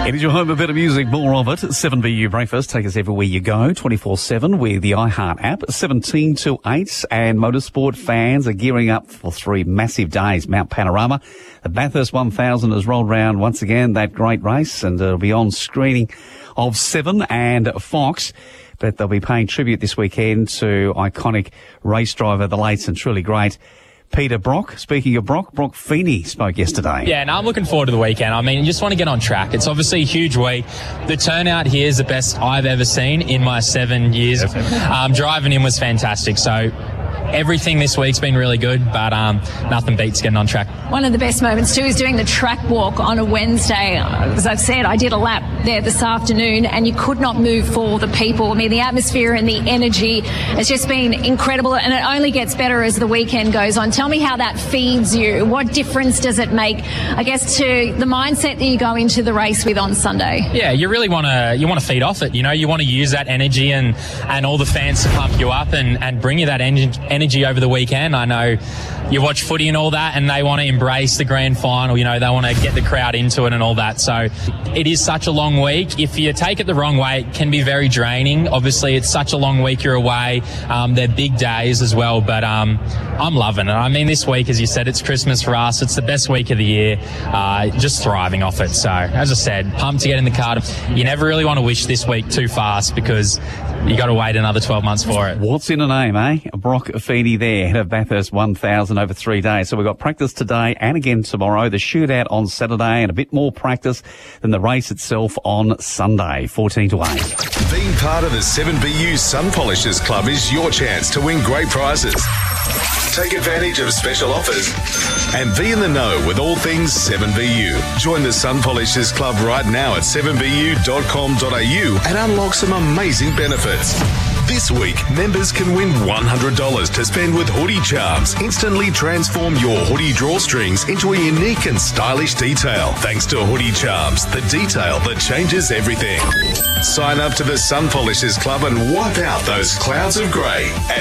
It is your home, a bit of music, more of it. 7BU Breakfast, take us everywhere you go, 24/7 with the iHeart app, 17 to 8, and motorsport fans are gearing up for 3 massive days. Mount Panorama, the Bathurst 1000 has rolled round once again, that great race, and it'll be on screening of 7 and Fox. But they'll be paying tribute this weekend to iconic race driver, the late and truly great Peter Brock. Speaking of Brock Feeney spoke yesterday. Yeah, and I'm looking forward to the weekend. I mean, you just want to get on track. It's obviously a huge week. The turnout here is the best I've ever seen in my 7 years. Driving in was fantastic. So everything this week's been really good, but nothing beats getting on track. One of the best moments too is doing the track walk on a Wednesday. As I've said, I did a lap there this afternoon and you could not move for the people. I mean, the atmosphere and the energy has just been incredible, and it only gets better as the weekend goes on. Tell me how that feeds you. What difference does it make, I guess, to the mindset that you go into the race with on Sunday? Yeah, you really want to feed off it. You know, you want to use that energy and all the fans to pump you up and bring you that energy over the weekend. I know you watch footy and all that, and they want to embrace the grand final. You know, they want to get the crowd into it and all that. So it is such a long week. If you take it the wrong way, it can be very draining. Obviously, it's such a long week you're away. They're big days as well, but I'm loving it. I mean, this week, as you said, it's Christmas for us. It's the best week of the year. Just thriving off it. So, as I said, pumped to get in the car. You never really want to wish this week too fast because you got to wait another 12 months for it. What's in a name, eh? Brock Feeney there, head of Bathurst 1000 over 3 days. So we've got practice today and again tomorrow, the shootout on Saturday, and a bit more practice than the race itself on Sunday, 14 to 8. Being part of the 7BU Sun Polishers Club is your chance to win great prizes. Take advantage of special offers and be in the know with all things 7BU. Join the Sun Polishers Club right now at 7bu.com.au and unlock some amazing benefits. This week, members can win $100 to spend with Hoodie Charms. Instantly transform your hoodie drawstrings into a unique and stylish detail. Thanks to Hoodie Charms, the detail that changes everything. Sign up to the Sun Polishers Club and wipe out those clouds of grey at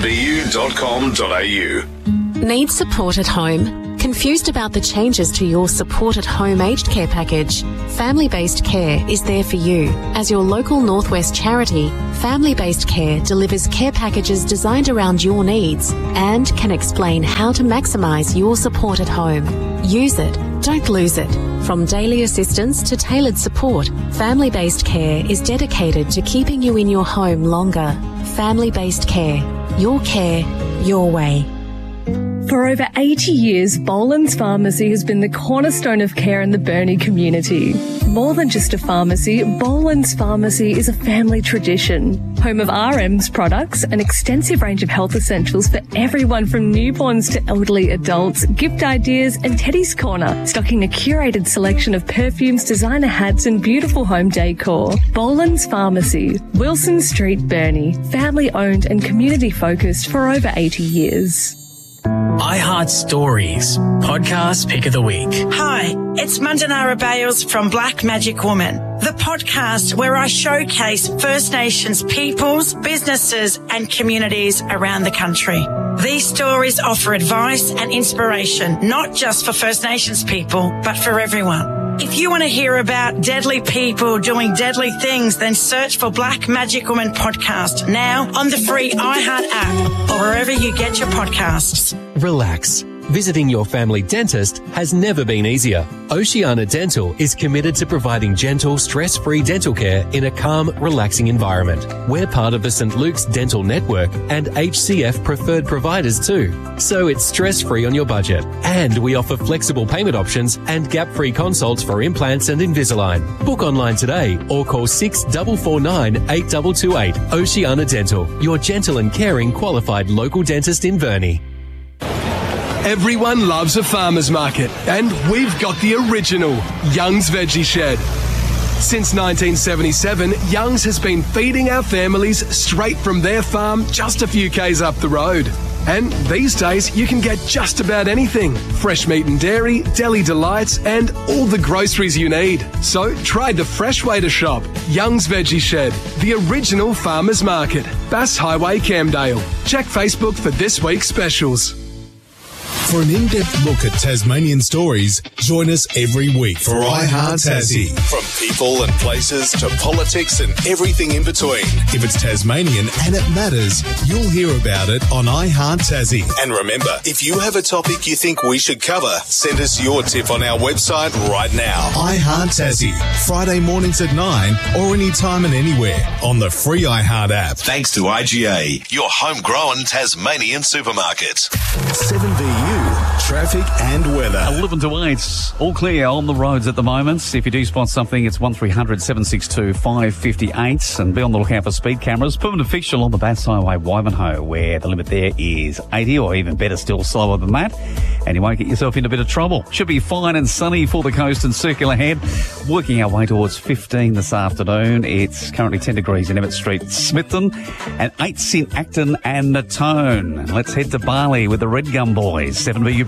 7bu.com.au. Need support at home? Confused about the changes to your support at home aged care package? Family Based Care is there for you. As your local Northwest charity, Family Based Care delivers care packages designed around your needs and can explain how to maximise your support at home. Use it, don't lose it. From daily assistance to tailored support, Family Based Care is dedicated to keeping you in your home longer. Family Based Care. Your care, your way. For over 80 years, Boland's Pharmacy has been the cornerstone of care in the Burnie community. More than just a pharmacy, Boland's Pharmacy is a family tradition. Home of RM's products, an extensive range of health essentials for everyone from newborns to elderly adults, gift ideas and Teddy's Corner, stocking a curated selection of perfumes, designer hats and beautiful home decor. Boland's Pharmacy, Wilson Street, Burnie, family owned and community focused for over 80 years. iHeart Stories, podcast pick of the week. Hi, it's Mandanara Bales from Black Magic Woman, the podcast where I showcase First Nations peoples, businesses and communities around the country. These stories offer advice and inspiration, not just for First Nations people, but for everyone. If you want to hear about deadly people doing deadly things, then search for Black Magic Woman podcast now on the free iHeart app or wherever you get your podcasts. Relax. Visiting your family dentist has never been easier. Oceania Dental is committed to providing gentle, stress-free dental care in a calm, relaxing environment. We're part of the St. Luke's Dental Network and HCF preferred providers too. So it's stress-free on your budget. And we offer flexible payment options and gap-free consults for implants and Invisalign. Book online today or call 6449 8228. Oceania Dental, your gentle and caring qualified local dentist in Burnie. Everyone loves a farmer's market, and we've got the original Young's Veggie Shed. Since 1977, Young's has been feeding our families straight from their farm just a few k's up the road. And these days, you can get just about anything. Fresh meat and dairy, deli delights, and all the groceries you need. So try the fresh way to shop. Young's Veggie Shed, the original farmer's market. Bass Highway, Camdale. Check Facebook for this week's specials. For an in-depth look at Tasmanian stories, join us every week for iHeart Tassie. From people and places to politics and everything in between. If it's Tasmanian and it matters, you'll hear about it on iHeart Tassie. And remember, if you have a topic you think we should cover, send us your tip on our website right now. iHeart Tassie, Friday mornings at 9 or anytime and anywhere on the free iHeart app. Thanks to IGA, your homegrown Tasmanian supermarket. 7VU, traffic and weather. 11 to 8, all clear on the roads at the moment. If you do spot something, it's 1300 762 558, and be on the lookout for speed cameras. Permanent fixture on the Bass Highway, Wivenhoe, where the limit there is 80, or even better still, slower than that, and you won't get yourself in a bit of trouble. Should be fine and sunny for the coast and Circular Head. Working our way towards 15 this afternoon. It's currently 10 degrees in Emmett Street, Smithton, and 8 in Acton and Natone. Let's head to Bali with the Red Gum Boys. 7VU